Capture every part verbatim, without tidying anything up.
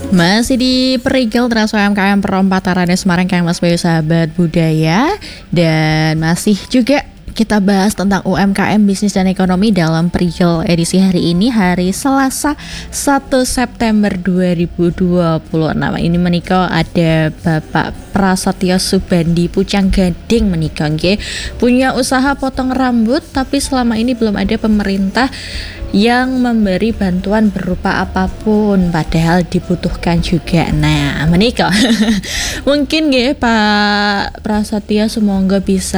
Masih di Perigel Trans U M K M Perempatan Rada Semarang Kang Mas Bayu sahabat budaya. Dan masih juga kita bahas tentang U M K M bisnis dan ekonomi dalam Perigel edisi hari ini, hari Selasa satu September dua ribu dua puluh enam. Ini menikah ada Bapak Prasetyo Subandi Pucang Gading menikah nggih. Punya usaha potong rambut, tapi selama ini belum ada pemerintah yang memberi bantuan berupa apapun, padahal dibutuhkan juga. Nah, menikah mungkin nggih Pak Prasetyo semoga bisa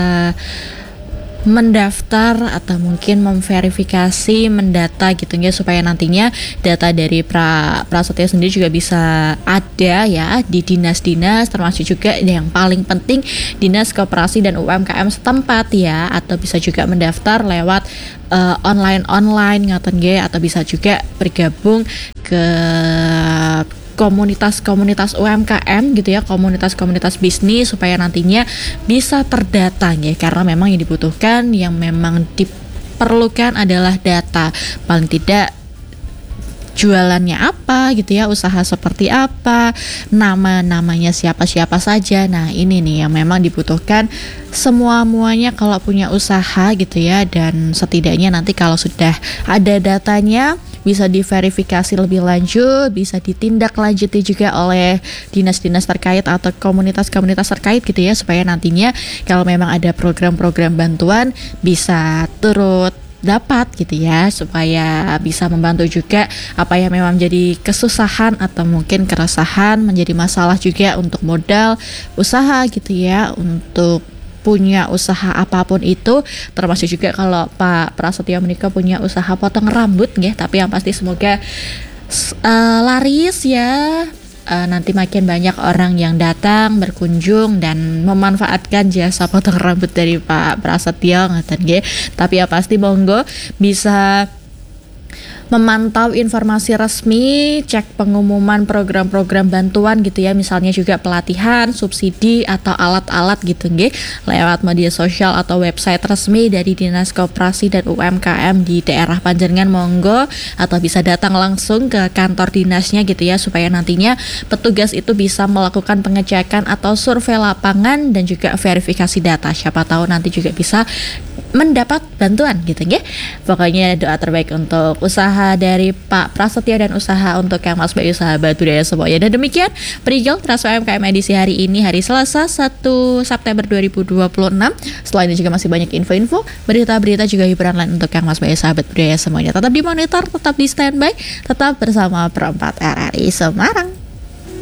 mendaftar atau mungkin memverifikasi, mendata gitu ya, supaya nantinya data dari pra Prasetyo sendiri juga bisa ada ya di dinas-dinas, termasuk juga yang paling penting Dinas Koperasi dan U M K M setempat ya, atau bisa juga mendaftar lewat uh, online-online ngaten nggih, atau bisa juga bergabung ke komunitas-komunitas U M K M gitu ya, komunitas-komunitas bisnis, supaya nantinya bisa terdata ya, karena memang yang dibutuhkan, yang memang diperlukan adalah data, paling tidak jualannya apa gitu ya, usaha seperti apa, nama-namanya siapa-siapa saja. Nah ini nih yang memang dibutuhkan semua-muanya kalau punya usaha gitu ya, dan setidaknya nanti kalau sudah ada datanya bisa diverifikasi lebih lanjut, bisa ditindaklanjuti juga oleh dinas-dinas terkait atau komunitas-komunitas terkait gitu ya, supaya nantinya kalau memang ada program-program bantuan bisa turut dapat gitu ya, supaya bisa membantu juga apa yang memang menjadi kesusahan atau mungkin keresahan, menjadi masalah juga untuk modal usaha gitu ya, untuk punya usaha apapun itu, termasuk juga kalau Pak Prasetyo menikah punya usaha potong rambut ya, tapi yang pasti semoga uh, laris ya. Uh, nanti makin banyak orang yang datang berkunjung dan memanfaatkan jasa potong rambut dari Pak Prasetyo ngaten nggih. Tapi ya pasti monggo bisa memantau informasi resmi, cek pengumuman program-program bantuan gitu ya, misalnya juga pelatihan, subsidi atau alat-alat gitu nggih, lewat media sosial atau website resmi dari Dinas Koperasi dan U M K M di daerah panjenengan monggo, atau bisa datang langsung ke kantor dinasnya gitu ya, supaya nantinya petugas itu bisa melakukan pengecekan atau survei lapangan dan juga verifikasi data, siapa tahu nanti juga bisa mendapat bantuan gitu nggih. Pokoknya doa terbaik untuk usaha dari Pak Prasetyo dan usaha untuk Kang Mas Bayu sahabat budaya semuanya. Dan demikian Perigel Trans U M K M edisi hari ini, hari Selasa satu September dua ribu dua puluh enam. Setelah ini juga masih banyak info-info, berita-berita juga hiburan lain untuk Kang Mas Bayu sahabat budaya semuanya. Tetap dimonitor, tetap di standby, tetap bersama Perempat R R I Semarang.